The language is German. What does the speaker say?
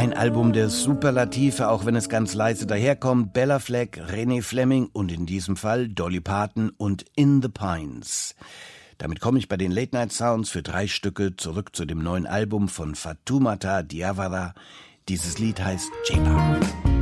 Ein Album der Superlative, auch wenn es ganz leise daherkommt. Bella Fleck, René Fleming und in diesem Fall Dolly Parton und In the Pines. Damit komme ich bei den Late Night Sounds für 3 Stücke zurück zu dem neuen Album von Fatoumata Diawara. Dieses Lied heißt Jeba.